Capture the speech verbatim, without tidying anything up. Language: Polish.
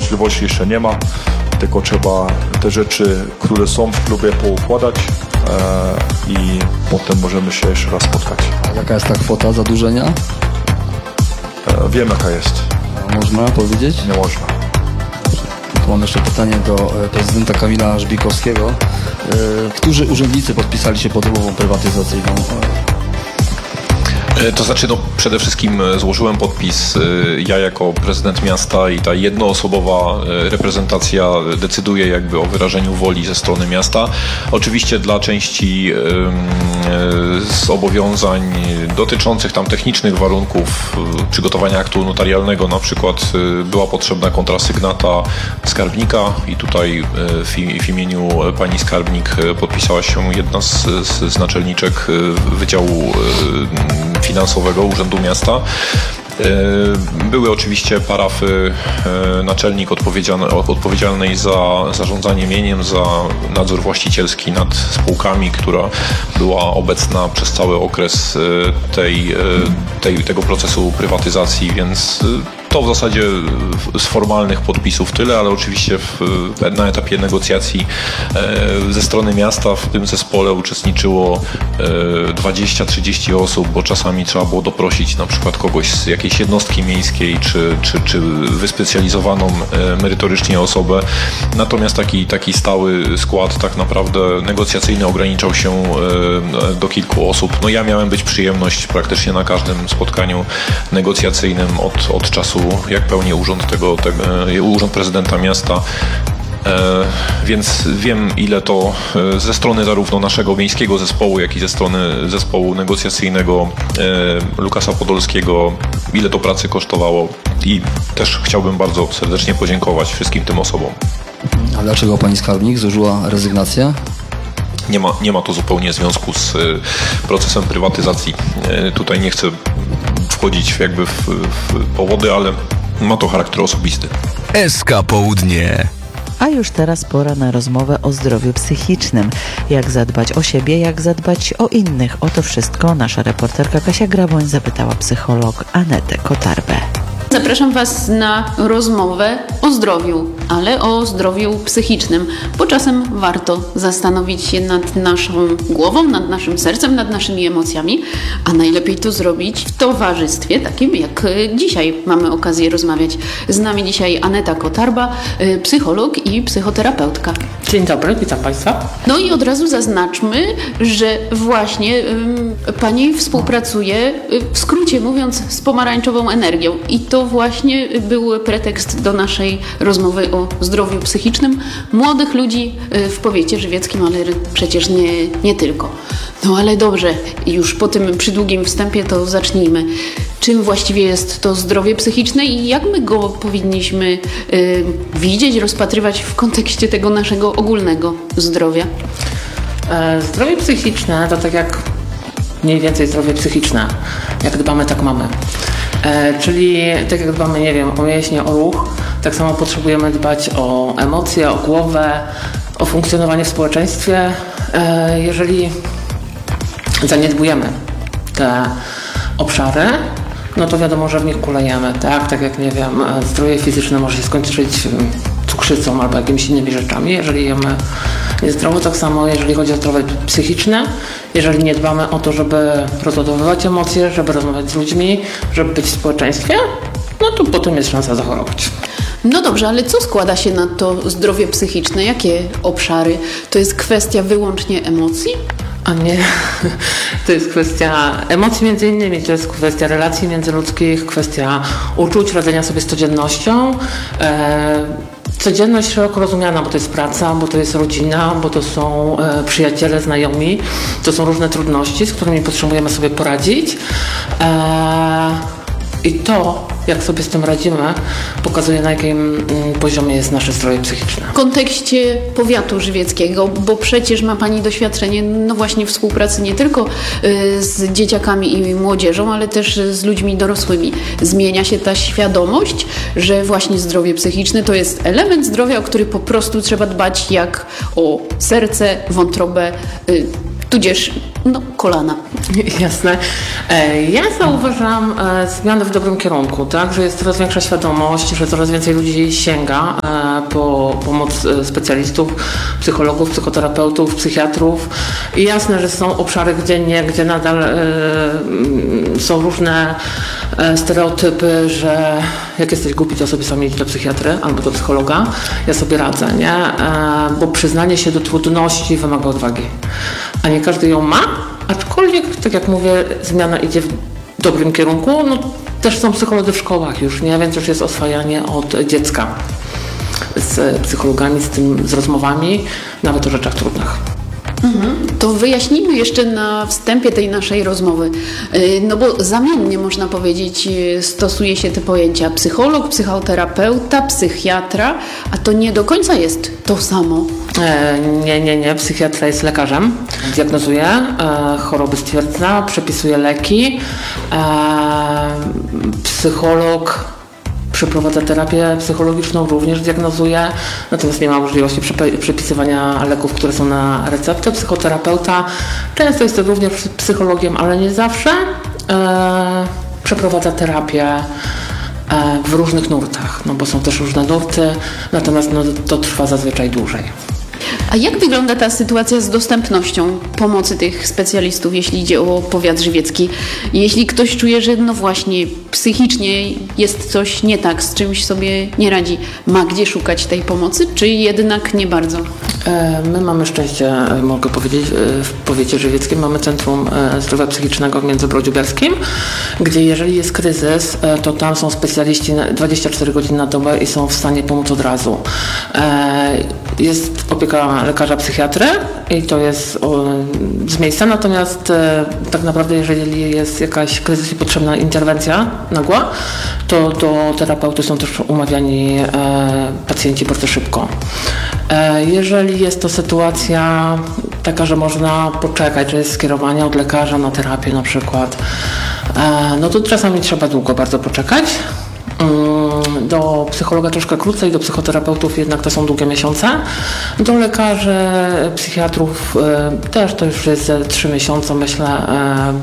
możliwości jeszcze nie ma, tylko trzeba te rzeczy, które są w klubie, poukładać e, i potem możemy się jeszcze raz spotkać. Jaka jest ta kwota zadłużenia? E, wiem jaka jest. A można powiedzieć? Nie można. Tu mam jeszcze pytanie do prezydenta Kamila Żbikowskiego. Którzy urzędnicy podpisali się pod umową prywatyzacyjną? To znaczy, no, przede wszystkim złożyłem podpis ja jako prezydent miasta i ta jednoosobowa reprezentacja decyduje jakby o wyrażeniu woli ze strony miasta. Oczywiście dla części zobowiązań dotyczących tam technicznych warunków przygotowania aktu notarialnego na przykład była potrzebna kontrasygnata skarbnika i tutaj w, w imieniu pani skarbnik podpisała się jedna z, z, z naczelniczek Wydziału Finansowego Urzędu Miasta. Były oczywiście parafy, naczelnik odpowiedzialnej za zarządzanie mieniem, za nadzór właścicielski nad spółkami, która była obecna przez cały okres tej, tej, tego procesu prywatyzacji, więc to w zasadzie z formalnych podpisów tyle, ale oczywiście w, na etapie negocjacji ze strony miasta w tym zespole uczestniczyło dwadzieścia trzydzieści osób, bo czasami trzeba było doprosić na przykład kogoś z jakiejś jednostki miejskiej, czy, czy, czy wyspecjalizowaną merytorycznie osobę. Natomiast taki, taki stały skład tak naprawdę negocjacyjny ograniczał się do kilku osób. No ja miałem być przyjemność praktycznie na każdym spotkaniu negocjacyjnym od, od czasu, jak pełnię urząd tego, tego urząd prezydenta miasta. E, więc wiem, ile to ze strony zarówno naszego miejskiego zespołu, jak i ze strony zespołu negocjacyjnego e, Lukasa Podolskiego, ile to pracy kosztowało i też chciałbym bardzo serdecznie podziękować wszystkim tym osobom. A dlaczego pani skarbnik złożyła rezygnację? Nie ma, nie ma to zupełnie związku z procesem prywatyzacji. E, tutaj nie chcę wchodzić jakby w, w powody, ale ma to charakter osobisty. S K Południe. A już teraz pora na rozmowę o zdrowiu psychicznym. Jak zadbać o siebie, jak zadbać o innych. O to wszystko nasza reporterka Kasia Graboń zapytała psycholog Anetę Kotarbę. Zapraszam Was na rozmowę o zdrowiu, ale o zdrowiu psychicznym, bo czasem warto zastanowić się nad naszą głową, nad naszym sercem, nad naszymi emocjami, a najlepiej to zrobić w towarzystwie takim, jak dzisiaj mamy okazję rozmawiać. Z nami dzisiaj Aneta Kotarba, psycholog i psychoterapeutka. Dzień dobry, witam Państwa. No i od razu zaznaczmy, że właśnie ym, Pani współpracuje, w skrócie mówiąc, z pomarańczową energią i to właśnie był pretekst do naszej rozmowy o zdrowiu psychicznym młodych ludzi w powiecie żywieckim, ale przecież nie, nie tylko. No ale dobrze, już po tym przydługim wstępie to zacznijmy. Czym właściwie jest to zdrowie psychiczne i jak my go powinniśmy y, widzieć, rozpatrywać w kontekście tego naszego ogólnego zdrowia? E, zdrowie psychiczne to tak jak mniej więcej zdrowie psychiczne. Jak dbamy, tak mamy. E, czyli tak jak dbamy, nie wiem, o mięśnie, o ruch, tak samo potrzebujemy dbać o emocje, o głowę, o funkcjonowanie w społeczeństwie. E, jeżeli zaniedbujemy te obszary, no to wiadomo, że w nich kulejemy, tak? Tak jak, nie wiem, zdrowie fizyczne może się skończyć cukrzycą albo jakimiś innymi rzeczami, jeżeli jemy niezdrowo. Tak samo jeżeli chodzi o zdrowie psychiczne, jeżeli nie dbamy o to, żeby rozładowywać emocje, żeby rozmawiać z ludźmi, żeby być w społeczeństwie, no to potem jest szansa zachorować. No dobrze, ale co składa się na to zdrowie psychiczne? Jakie obszary? To jest kwestia wyłącznie emocji? A nie, to jest kwestia emocji między innymi, to jest kwestia relacji międzyludzkich, kwestia uczuć, radzenia sobie z codziennością. E, codzienność szeroko rozumiana, bo to jest praca, bo to jest rodzina, bo to są e, przyjaciele, znajomi, to są różne trudności, z którymi potrzebujemy sobie poradzić. E, I to, jak sobie z tym radzimy, pokazuje, na jakim poziomie jest nasze zdrowie psychiczne. W kontekście powiatu żywieckiego, bo przecież ma Pani doświadczenie, no właśnie współpracy nie tylko y, z dzieciakami i młodzieżą, ale też z ludźmi dorosłymi. Zmienia się ta świadomość, że właśnie zdrowie psychiczne to jest element zdrowia, o który po prostu trzeba dbać jak o serce, wątrobę, y, tudzież no, kolana. Jasne. E, Ja zauważam e, zmiany w dobrym kierunku, tak, że jest coraz większa świadomość, że coraz więcej ludzi sięga e, po pomoc e, specjalistów, psychologów, psychoterapeutów, psychiatrów. I jasne, że są obszary, gdzie nie, gdzie nadal e, m, są różne e, stereotypy, że jak jesteś głupi, to sobie sam idź do psychiatry albo do psychologa. Ja sobie radzę, nie? E, bo przyznanie się do trudności wymaga odwagi. A nie każdy ją ma, aczkolwiek, tak jak mówię, zmiana idzie w dobrym kierunku. No, też są psycholodzy w szkołach już, nie? Więc już jest oswajanie od dziecka z psychologami, z tym, z rozmowami, nawet o rzeczach trudnych. To wyjaśnijmy jeszcze na wstępie tej naszej rozmowy, Yy, no bo zamiennie można powiedzieć, yy, stosuje się te pojęcia psycholog, psychoterapeuta, psychiatra, a to nie do końca jest to samo. E, nie, nie, nie. Psychiatra jest lekarzem. Diagnozuje, e, choroby stwierdza, przepisuje leki. E, psycholog przeprowadza terapię psychologiczną, również diagnozuje, natomiast nie ma możliwości przepe- przepisywania leków, które są na receptę. Psychoterapeuta często jest to również psychologiem, ale nie zawsze. E, przeprowadza terapię e, w różnych nurtach, no bo są też różne nurty, natomiast no, to trwa zazwyczaj dłużej. A jak wygląda ta sytuacja z dostępnością pomocy tych specjalistów, jeśli idzie o powiat żywiecki? Jeśli ktoś czuje, że no właśnie psychicznie jest coś nie tak, z czymś sobie nie radzi, ma gdzie szukać tej pomocy, czy jednak nie bardzo? E, My mamy szczęście, e, mogę powiedzieć, e, w powiecie żywieckim mamy Centrum e, Zdrowia Psychicznego w Międzybrodziu Bielskim, gdzie jeżeli jest kryzys, e, to tam są specjaliści na dwadzieścia cztery godziny na dobę i są w stanie pomóc od razu. E, Jest opieka lekarza psychiatry i to jest o, z miejsca, natomiast e, tak naprawdę jeżeli jest jakaś kryzys i potrzebna interwencja nagła, to do terapeuty są też umawiani e, pacjenci bardzo szybko. E, jeżeli jest to sytuacja taka, że można poczekać, że jest skierowanie od lekarza na terapię na przykład, e, no to czasami trzeba długo bardzo poczekać. Do psychologa troszkę krócej, do psychoterapeutów jednak to są długie miesiące. Do lekarzy, psychiatrów też to już jest trzy miesiące, myślę,